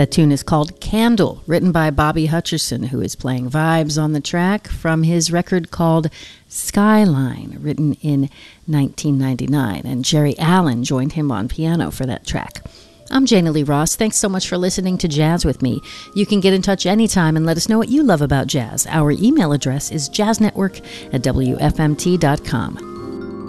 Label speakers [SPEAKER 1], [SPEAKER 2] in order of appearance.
[SPEAKER 1] That tune is called Candle, written by Bobby Hutcherson, who is playing vibes on the track from his record called Skyline, written in 1999. And Jerry Allen joined him on piano for that track. I'm Jana Lee Ross. Thanks so much for listening to Jazz with me. You can get in touch anytime and let us know what you love about jazz. Our email address is jazznetwork@wfmt.com.